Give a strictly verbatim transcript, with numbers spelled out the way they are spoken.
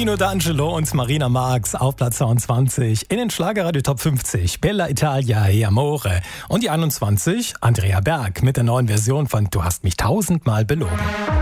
Pino D'Angelo und Marina Marx auf Platz zweiundzwanzig. In den Schlagerradio Top fünfzig Bella Italia e Amore. Und die einundzwanzig Andrea Berg mit der neuen Version von Du hast mich tausendmal belogen.